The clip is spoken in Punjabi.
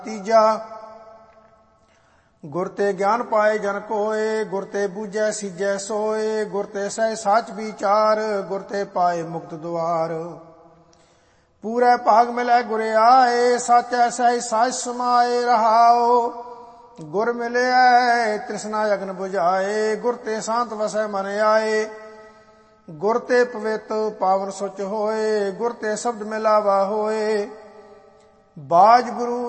ਤੀਜਾ ਗੁਰ ਤੇ ਗਿਆਨ ਪਾਏ ਜਨ ਕੋਏ, ਗੁਰ ਤੇ ਬੂਝੈ ਸੀਜੈ ਸੋਏ, ਗੁਰ ਤੇ ਸਹਿ ਸਾਚ ਵਿਚਾਰ, ਗੁਰ ਤੇ ਪਾਏ ਮੁਕਤ ਦੁਆਰ। ਪੂਰੇ ਭਾਗ ਮਿਲੈ ਗੁਰ ਆਏ, ਸਾਚੈ ਸਹਿ ਸਾਚ ਸਮਾਏ ਰਹਾਓ। ਗੁਰ ਮਿਲਿਐ ਤ੍ਰਿਸ਼ਨਾ ਅਗਨ ਬੁਝਾਏ, ਗੁਰ ਤੇ ਸ਼ਾਂਤ ਵਸੈ ਮਨ ਆਏ। ਗੁਰ ਤੇ ਪਵਿੱਤ ਪਾਵਨ ਸੁਚ ਹੋਏ, ਗੁਰ ਤੇ ਸ਼ਬਦ ਮਿਲਾਵਾ ਹੋਏ। ਬਾਜ ਗੁਰੂ